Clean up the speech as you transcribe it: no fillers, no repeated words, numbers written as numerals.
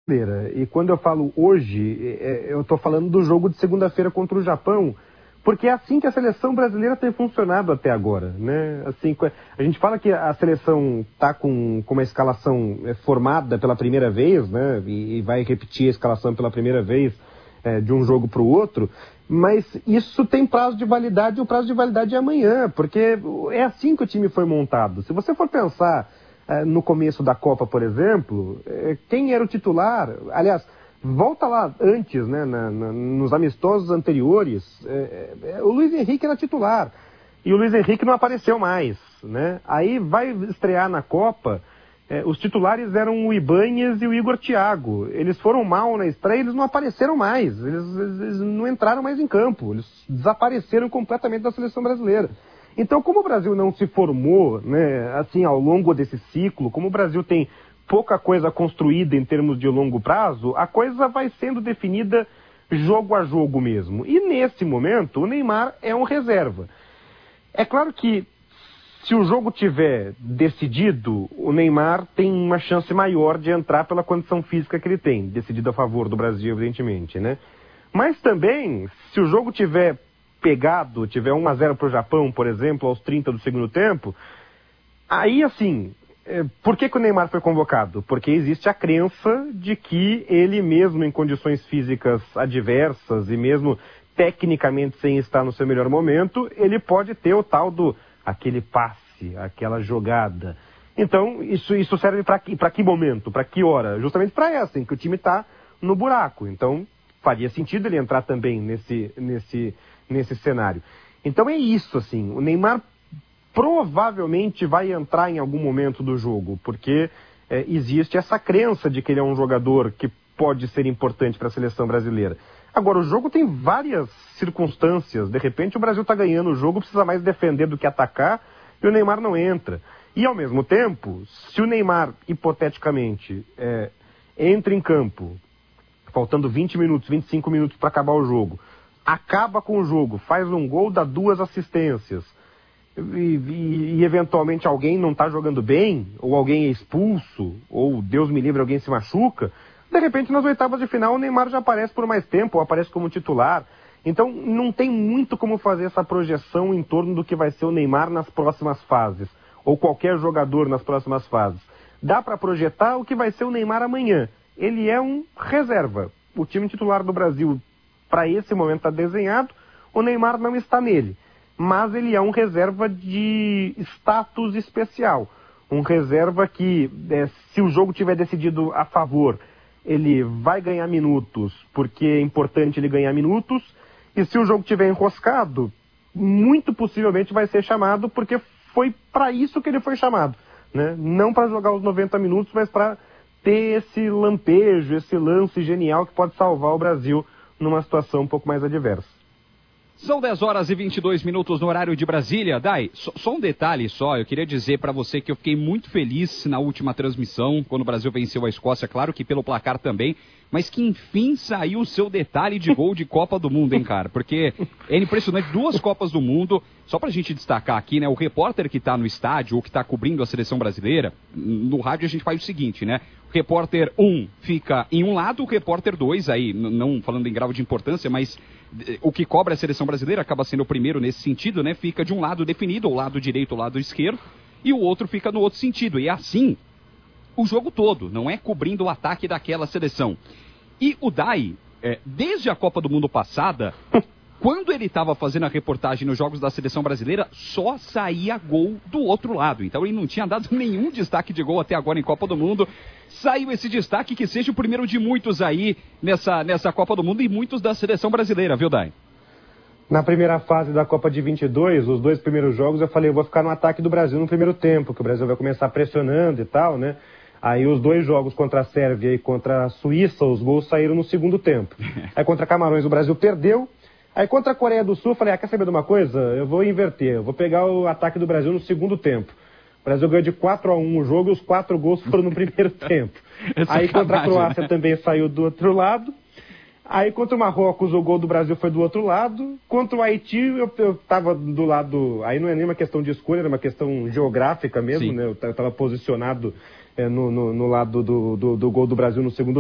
E quando eu falo hoje, eu estou falando do jogo de segunda-feira contra o Japão, porque é assim que a seleção brasileira tem funcionado até agora, né? Assim, a gente fala que a seleção está com uma escalação formada pela primeira vez, né? E vai repetir a escalação pela primeira vez de um jogo para o outro, mas isso tem prazo de validade, e o prazo de validade é amanhã, porque é assim que o time foi montado. Se você for pensar no começo da Copa, por exemplo, quem era o titular? Aliás, volta lá antes, né, nos amistosos anteriores, o Luiz Henrique era titular, e o Luiz Henrique não apareceu mais, né? Aí vai estrear na Copa, os titulares eram o Ibáñez e o Igor Thiago. Eles foram mal na estreia, eles não apareceram mais, eles não entraram mais em campo, eles desapareceram completamente da seleção brasileira. Então, como o Brasil não se formou, né, assim, ao longo desse ciclo, como o Brasil tem pouca coisa construída em termos de longo prazo, a coisa vai sendo definida jogo a jogo mesmo. E nesse momento, o Neymar é um reserva. É claro que se o jogo tiver decidido, o Neymar tem uma chance maior de entrar pela condição física que ele tem, decidido a favor do Brasil, evidentemente, né? Mas também, se o jogo tiver pegado, tiver 1-0 para o Japão, por exemplo, aos 30 do segundo tempo, aí assim, por que o Neymar foi convocado? Porque existe a crença de que ele mesmo em condições físicas adversas e mesmo tecnicamente sem estar no seu melhor momento, ele pode ter o tal do aquele passe, aquela jogada. Então, isso serve para que momento, para que hora? Justamente para essa, em que o time está no buraco. Então, faria sentido ele entrar também nesse cenário. Então é isso, assim, o Neymar provavelmente vai entrar em algum momento do jogo, porque existe essa crença de que ele é um jogador que pode ser importante para a seleção brasileira. Agora, o jogo tem várias circunstâncias, de repente o Brasil está ganhando o jogo, precisa mais defender do que atacar, e o Neymar não entra. E ao mesmo tempo, se o Neymar, hipoteticamente, entra em campo, faltando 20 minutos, 25 minutos para acabar o jogo, acaba com o jogo, faz um gol, dá 2 assistências, e eventualmente alguém não está jogando bem, ou alguém é expulso, ou Deus me livre, alguém se machuca, de repente nas oitavas de final o Neymar já aparece por mais tempo, ou aparece como titular. Então não tem muito como fazer essa projeção em torno do que vai ser o Neymar nas próximas fases, ou qualquer jogador nas próximas fases. Dá para projetar o que vai ser o Neymar amanhã. Ele é um reserva. O time titular do Brasil, para esse momento, está desenhado, o Neymar não está nele. Mas ele é um reserva de status especial. Um reserva que, se o jogo tiver decidido a favor, ele vai ganhar minutos, porque é importante ele ganhar minutos, e se o jogo tiver enroscado, muito possivelmente vai ser chamado, porque foi para isso que ele foi chamado, né? Não para jogar os 90 minutos, mas para ter esse lampejo, esse lance genial que pode salvar o Brasil numa situação um pouco mais adversa. São 10h22 no horário de Brasília. Dai, só um detalhe só, eu queria dizer para você que eu fiquei muito feliz na última transmissão, quando o Brasil venceu a Escócia, claro que pelo placar também, mas que enfim saiu o seu detalhe de gol de Copa do Mundo, hein, cara? Porque é impressionante, 2 Copas do Mundo, só pra gente destacar aqui, né, o repórter que tá no estádio, ou que tá cobrindo a seleção brasileira, no rádio a gente faz o seguinte, né, o repórter 1 fica em um lado, o repórter 2, aí, não falando em grau de importância, mas o que cobra a seleção brasileira acaba sendo o primeiro nesse sentido, né, fica de um lado definido, o lado direito, o lado esquerdo, e o outro fica no outro sentido, e assim o jogo todo, não é cobrindo o ataque daquela seleção. E o Dai, desde a Copa do Mundo passada, quando ele estava fazendo a reportagem nos jogos da seleção brasileira, só saía gol do outro lado. Então ele não tinha dado nenhum destaque de gol até agora em Copa do Mundo. Saiu esse destaque, que seja o primeiro de muitos aí nessa Copa do Mundo, e muitos da seleção brasileira, viu, Dai? Na primeira fase da Copa de 22, os 2 primeiros jogos, eu falei, eu vou ficar no ataque do Brasil no primeiro tempo, que o Brasil vai começar pressionando e tal, né? Aí os 2 jogos contra a Sérvia e contra a Suíça, os gols saíram no segundo tempo. Aí contra Camarões o Brasil perdeu. Aí contra a Coreia do Sul eu falei, quer saber de uma coisa? Eu vou inverter, eu vou pegar o ataque do Brasil no segundo tempo. O Brasil ganhou de 4-1 o jogo e os 4 gols foram no primeiro tempo. Aí contra a Croácia também saiu do outro lado. Aí contra o Marrocos o gol do Brasil foi do outro lado. Contra o Haiti eu tava do lado... Aí não é nem uma questão de escolha, era uma questão geográfica mesmo, né? Eu tava posicionado no lado do gol do Brasil no segundo